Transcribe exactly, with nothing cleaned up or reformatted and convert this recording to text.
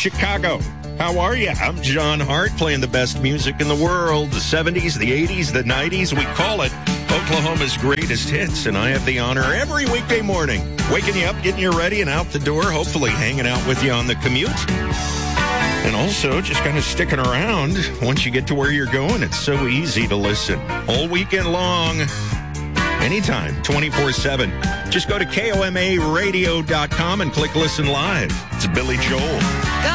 Chicago. How are you? I'm John Hart, playing the best music in the world, the seventies, the eighties, the nineties. We call it Oklahoma's greatest hits, and I have the honor every weekday morning, waking you up, getting you ready, and out the door, hopefully hanging out with you on the commute. And also just kind of sticking around once you get to where you're going. It's so easy to listen all weekend long, anytime, twenty-four seven. Just go to K O M A radio dot com and click Listen Live. It's Billy Joel.